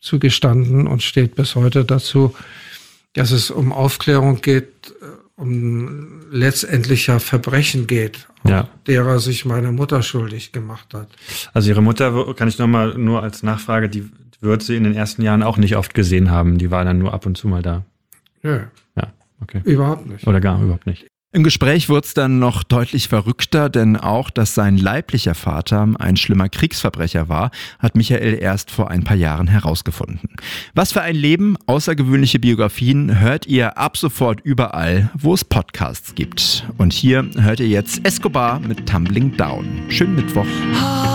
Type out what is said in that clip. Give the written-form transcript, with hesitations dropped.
zugestanden und steht bis heute dazu, dass es um Aufklärung geht, um letztendlicher Verbrechen geht, derer sich meine Mutter schuldig gemacht hat. Also Ihre Mutter, kann ich nur als Nachfrage, die wird Sie in den ersten Jahren auch nicht oft gesehen haben. Die war dann nur ab und zu mal da. Ja. Ja, okay. Überhaupt nicht. Oder gar überhaupt nicht. Im Gespräch wurde es dann noch deutlich verrückter, denn auch, dass sein leiblicher Vater ein schlimmer Kriegsverbrecher war, hat Michael erst vor ein paar Jahren herausgefunden. Was für ein Leben, außergewöhnliche Biografien hört ihr ab sofort überall, wo es Podcasts gibt. Und hier hört ihr jetzt Escobar mit Tumbling Down. Schönen Mittwoch.